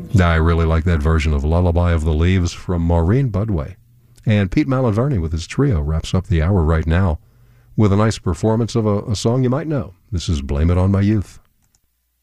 I really like that version of Lullaby of the Leaves from Maureen Budway. And Pete Malinverni with his trio wraps up the hour right now with a nice performance of a song you might know. This is Blame It on My Youth.